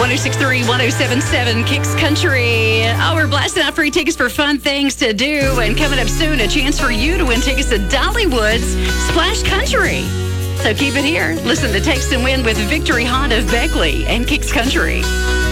1063, 1077, Kicks Country. Oh, we're blasting out free tickets for fun things to do. And coming up soon, a chance for you to win tickets to Dollywood's Splash Country. So keep it here. Listen to Text and Win with Victory Honda of Beckley and Kicks Country.